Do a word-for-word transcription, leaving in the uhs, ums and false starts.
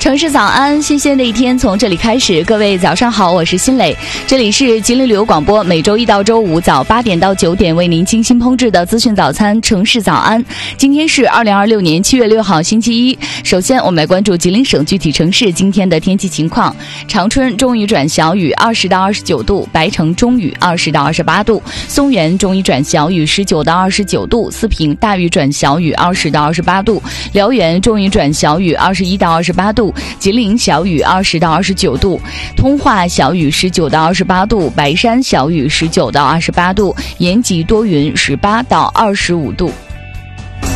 城市早安，新鲜的一天从这里开始。各位早上好，我是新磊，这里是吉林旅游广播，每周一到周五早八点到九点为您精心烹制的资讯早餐城市早安。今天是二零二六年七月六号星期一。首先我们来关注吉林省具体城市今天的天气情况。长春中雨转小雨，二十到二十九度；白城中雨，二十到二十八度；松原中雨转小雨，十九到二十九度；四平大雨转小雨，二十到二十八度；辽源中雨转小雨，二十一到二十八度；吉林小雨二十到二十九度，通化小雨十九到二十八度，白山小雨十九到二十八度，延吉多云十八到二十五度。